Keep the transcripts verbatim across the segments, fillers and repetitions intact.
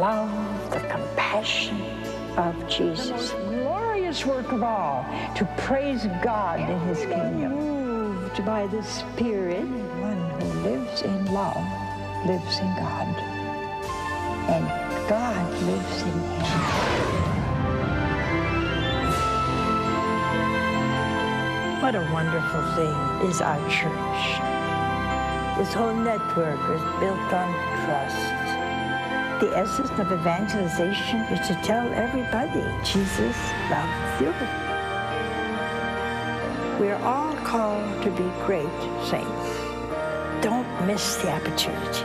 love, the compassion of Jesus. The most glorious work of all, to praise God in His kingdom. Moved by the Spirit, one who lives in love lives in God, and God lives in him. What a wonderful thing is our church. This whole network is built on trust. The essence of evangelization is to tell everybody Jesus loves you. We are all called to be great saints. Don't miss the opportunity.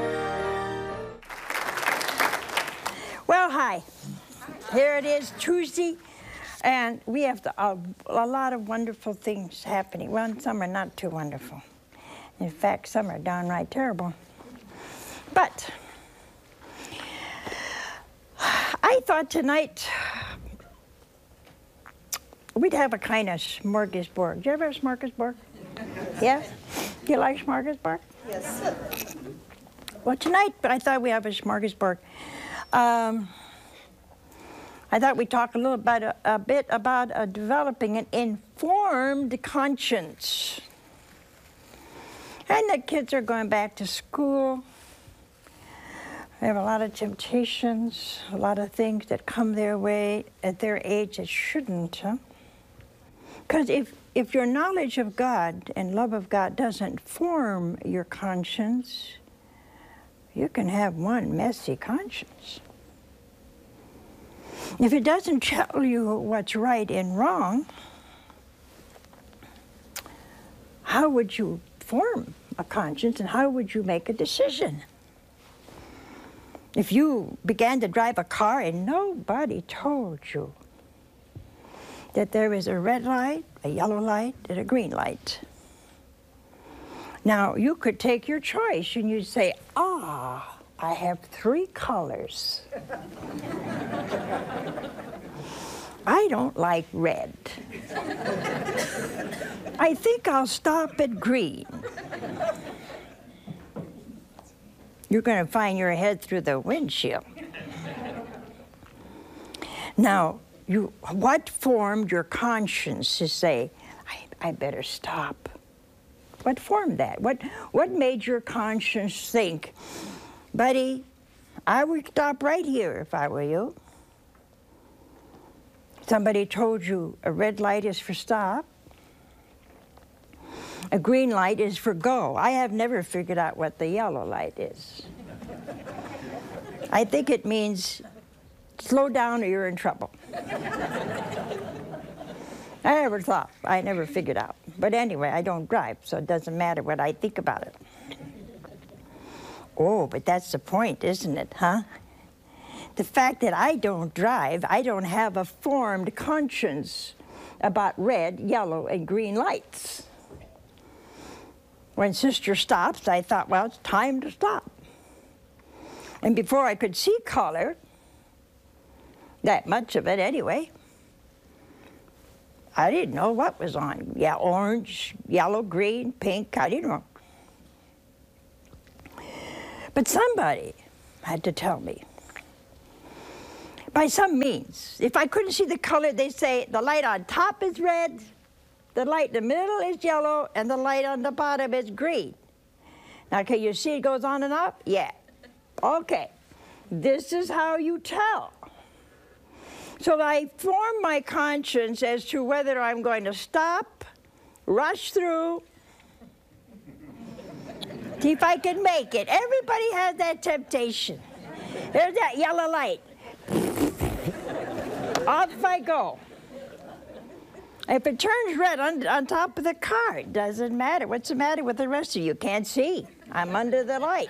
Well, hi. Here it is, Tuesday, and we have the, uh, a lot of wonderful things happening. Well, some are not too wonderful. In fact, some are downright terrible. But I thought tonight we'd have a kind of smorgasbord. Do you ever have a smorgasbord? Yes? Do you like smorgasbord? Yes. Well, tonight I thought we'd have a smorgasbord. Um, I thought we'd talk a little bit, a, a bit about uh, developing an informed conscience. And the kids are going back to school. They have a lot of temptations, a lot of things that come their way at their age that shouldn't, huh? Because if, if your knowledge of God and love of God doesn't form your conscience, you can have one messy conscience. If it doesn't tell you what's right and wrong, how would you form a conscience and how would you make a decision? If you began to drive a car and nobody told you that there is a red light, a yellow light, and a green light. Now, you could take your choice and you'd say, ah, I have three colors. I don't like red. I think I'll stop at green. You're going to find your head through the windshield. Now, you, what formed your conscience to say, I, I better stop? What formed that? What, what made your conscience think, buddy, I would stop right here if I were you? Somebody told you a red light is for stop. A green light is for go. I have never figured out what the yellow light is. I think it means slow down or you're in trouble. I never thought. I never figured out. But anyway, I don't drive, so it doesn't matter what I think about it. Oh, but that's the point, isn't it, huh? The fact that I don't drive, I don't have a formed conscience about red, yellow, and green lights. When Sister stops, I thought, well, it's time to stop. And before I could see color, that much of it anyway, I didn't know what was on. Yeah, orange, yellow, green, pink, I didn't know. But somebody had to tell me. By some means. If I couldn't see the color, they say the light on top is red, the light in the middle is yellow, and the light on the bottom is green. Now, can you see it goes on and up? Yeah. Okay. This is how you tell. So I form my conscience as to whether I'm going to stop, rush through, see if I can make it. Everybody has that temptation. There's that yellow light. Off I go. If it turns red on, on top of the car, it doesn't matter. What's the matter with the rest of you? Can't see. I'm under the light.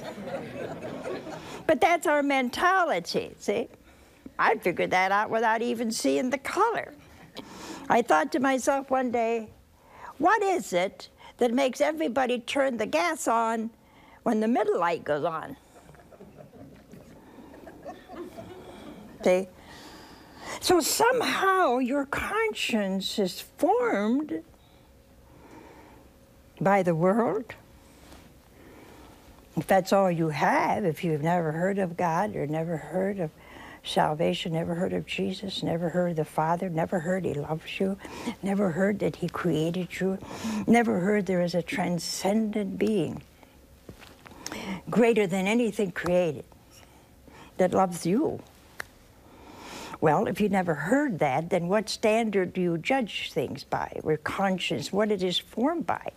But that's our mentality, see? I figured that out without even seeing the color. I thought to myself one day, what is it that makes everybody turn the gas on when the middle light goes on? See? So somehow your conscience is formed by the world, If that's all you have, if you've never heard of God or never heard of salvation, never heard of Jesus, never heard of the Father, never heard He loves you, never heard that He created you, never heard there is a transcendent being greater than anything created that loves you. Well, if you never heard that, then what standard do you judge things by, or conscience, what it is formed by?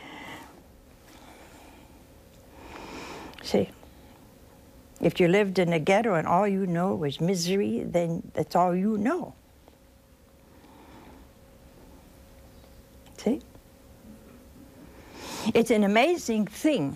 See, if you lived in a ghetto and all you know was misery, then that's all you know. See? It's an amazing thing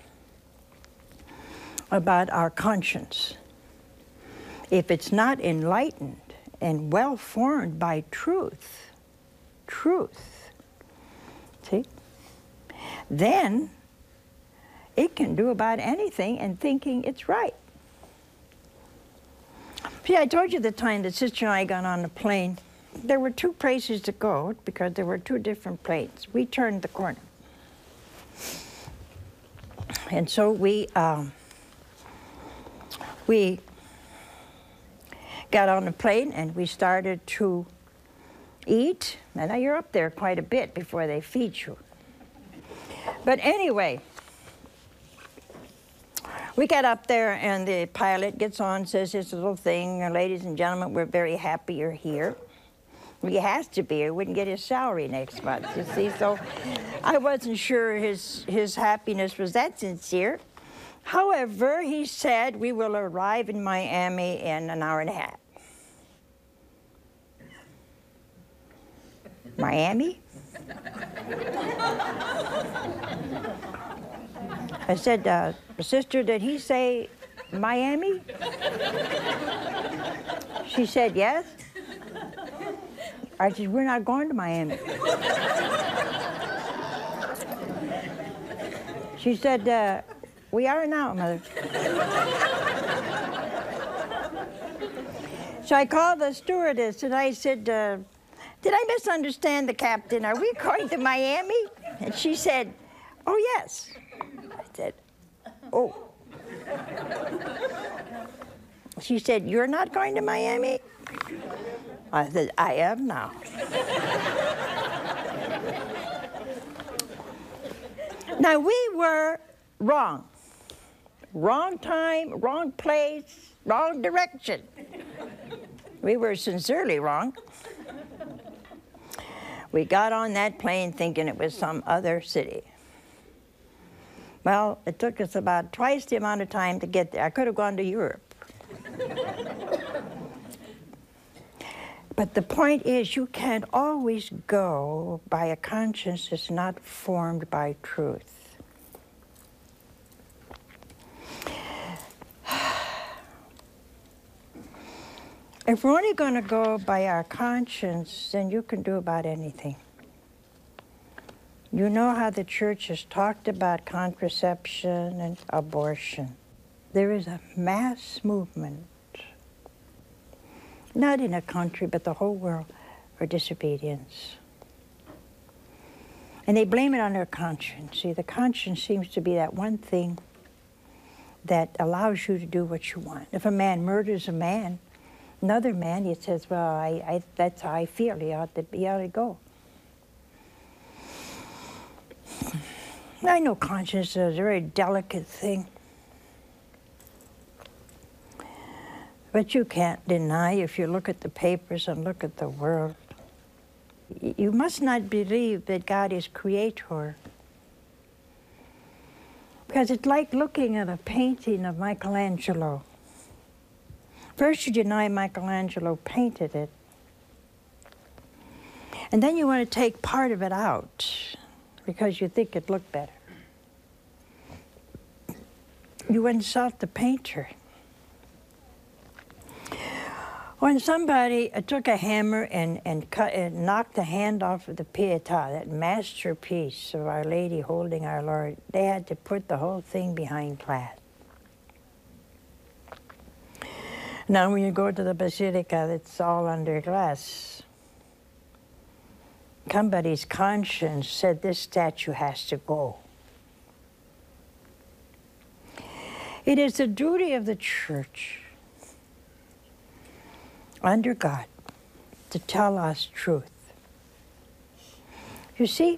about our conscience. If it's not enlightened and well formed by truth, truth, see, then it can do about anything and thinking it's right. See, I told you the time that Sister and I got on the plane, there were two places to go because there were two different planes. We turned the corner. And so we, um, we got on the plane and we started to eat. And now you're up there quite a bit before they feed you. But anyway, we got up there and the pilot gets on, says this little thing, ladies and gentlemen, we're very happy you're here. He has to be, or wouldn't get his salary next month, you see. So I wasn't sure his, his happiness was that sincere. However, he said we will arrive in Miami in an hour and a half. Miami? I said, uh, sister, did he say Miami? She said, yes. I said, we're not going to Miami. She said, uh, we are now, Mother. So I called the stewardess and I said, uh, did I misunderstand the captain? Are we going to Miami? And she said, oh, yes. I said, oh. She said, you're not going to Miami? I said, I am now. Now, we were wrong. Wrong time, wrong place, wrong direction. We were sincerely wrong. We got on that plane thinking it was some other city. Well, it took us about twice the amount of time to get there. I could have gone to Europe. But the point is, you can't always go by a conscience that's not formed by truth. If we're only going to go by our conscience, then you can do about anything. You know how the church has talked about contraception and abortion. There is a mass movement, not in a country, but the whole world, for disobedience. And they blame it on their conscience. See, the conscience seems to be that one thing that allows you to do what you want. If a man murders a man, another man, he says, well, I, I, that's how I feel. He ought to, he ought to go. I know conscience is a very delicate thing. But you can't deny, if you look at the papers and look at the world, you must not believe that God is creator. Because it's like looking at a painting of Michelangelo. First you deny Michelangelo painted it. And then you want to take part of it out because you think it looked better. You insult the painter. When somebody uh, took a hammer and, and, cut, and knocked the hand off of the Pietà, that masterpiece of Our Lady holding our Lord, they had to put the whole thing behind glass. Now when you go to the Basilica, it's all under glass. Somebody's conscience said this statue has to go. It is the duty of the church under God to tell us truth. You see,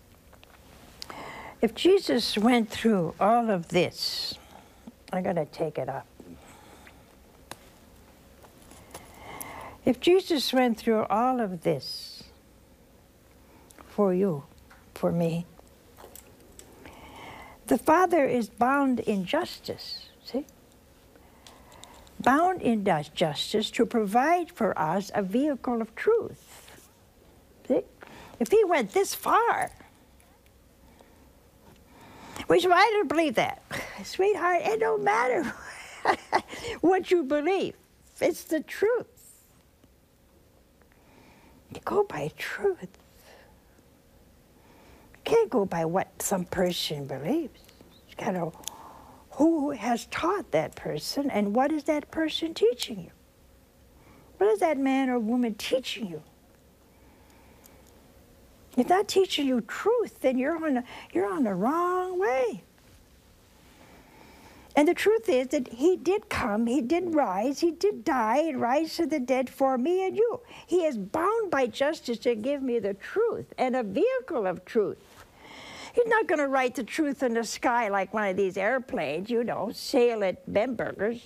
if Jesus went through all of this, I'm going to take it up. If Jesus went through all of this for you, for me, the Father is bound in justice, see? Bound in justice to provide for us a vehicle of truth. See? If he went this far, which I don't believe that. Sweetheart, it don't matter what you believe. It's the truth. You go by truth. You can't go by what some person believes. You got to know who has taught that person and what is that person teaching you. What is that man or woman teaching you? If not teaching you truth, then you're on, a, you're on the wrong way. And the truth is that he did come, he did rise, he did die and rise to the dead for me and you. He is bound by justice to give me the truth and a vehicle of truth. He's not going to write the truth in the sky like one of these airplanes, you know, sail at Bemberger's.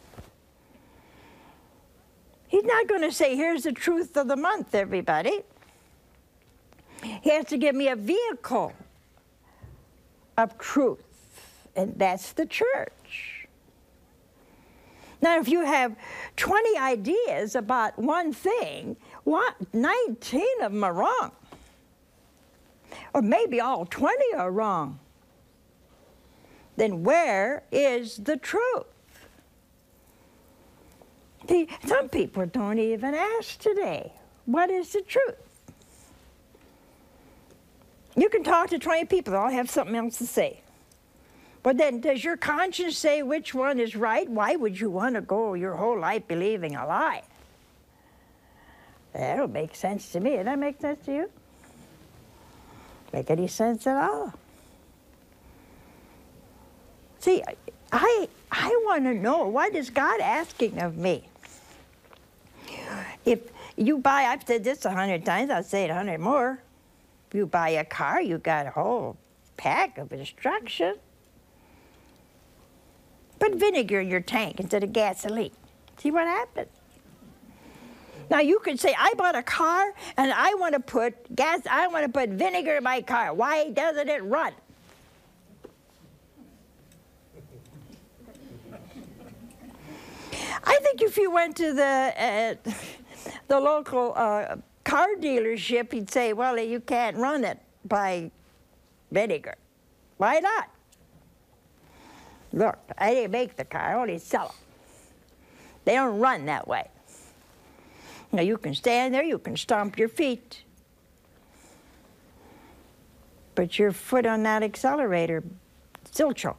He's not going to say, here's the truth of the month, everybody. He has to give me a vehicle of truth, and that's the church. Now, if you have twenty ideas about one thing, what, nineteen of them are wrong. Or maybe all twenty are wrong. Then where is the truth? See, some people don't even ask today, what is the truth? You can talk to twenty people, they all have something else to say. But then, does your conscience say which one is right? Why would you want to go your whole life believing a lie? That don't make sense to me. Does that make sense to you? Make any sense at all? See, I, I want to know, what is God asking of me? If you buy, I've said this a hundred times, I'll say it a hundred more. If you buy a car, you got a whole pack of instructions. Put vinegar in your tank instead of gasoline. See what happens? Now you could say, I bought a car and I want to put gas, I want to put vinegar in my car. Why doesn't it run? I think if you went to the uh, the local uh, car dealership, he'd say, well, you can't run it by vinegar. Why not? Look, I didn't make the car, I only sell them. They don't run that way. Now you can stand there, you can stomp your feet. But your foot on that accelerator, still choke.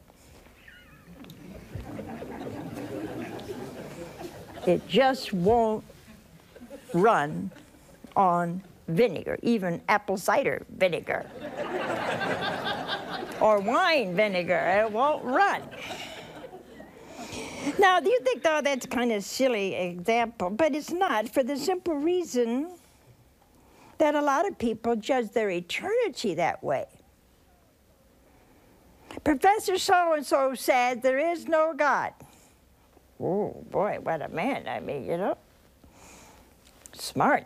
It just won't run on vinegar, even apple cider vinegar. Or wine vinegar, it won't run. Now, do you think, oh, that's kind of silly example, but it's not, for the simple reason that a lot of people judge their eternity that way. Professor so-and-so said there is no God. Oh, boy, what a man, I mean, you know. Smart.